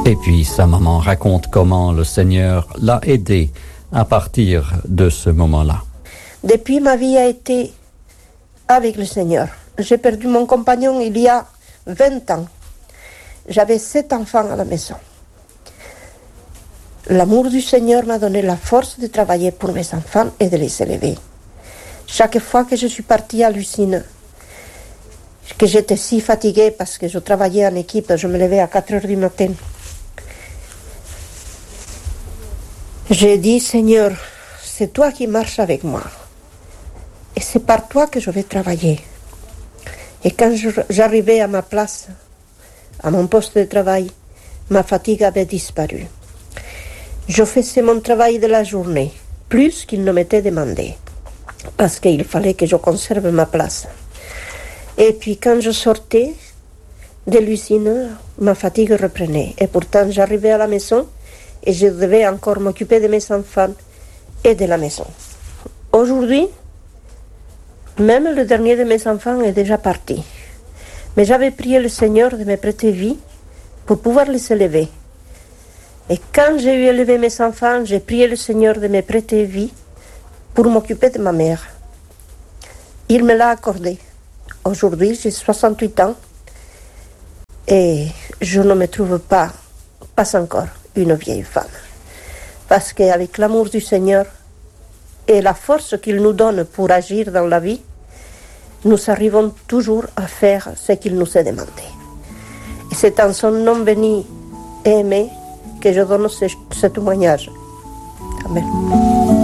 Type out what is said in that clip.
Et puis sa maman raconte comment le Seigneur l'a aidée à partir de ce moment-là. Depuis, ma vie a été avec le Seigneur. J'ai perdu mon compagnon il y a 20 ans. J'avais 7 enfants à la maison. L'amour du Seigneur m'a donné la force de travailler pour mes enfants et de les élever. Chaque fois que je suis partie à l'usine, que j'étais si fatiguée parce que je travaillais en équipe, je me levais à 4 heures du matin. J'ai dit, Seigneur, c'est toi qui marches avec moi. Et c'est par toi que je vais travailler. Et quand j'arrivais à ma place, à mon poste de travail, ma fatigue avait disparu. Je faisais mon travail de la journée, plus qu'il ne m'était demandé, parce qu'il fallait que je conserve ma place. Et puis quand je sortais de l'usine, ma fatigue reprenait. Et pourtant, j'arrivais à la maison et je devais encore m'occuper de mes enfants et de la maison. Aujourd'hui, même le dernier de mes enfants est déjà parti. Mais j'avais prié le Seigneur de me prêter vie pour pouvoir les élever. Et quand j'ai eu élevé mes enfants, j'ai prié le Seigneur de me prêter vie pour m'occuper de ma mère. Il me l'a accordé. Aujourd'hui, j'ai 68 ans et je ne me trouve pas encore, une vieille femme. Parce qu'avec l'amour du Seigneur et la force qu'il nous donne pour agir dans la vie, nous arrivons toujours à faire ce qu'il nous est demandé. Et c'est en son nom béni et aimé que je donne ce témoignage. Amen.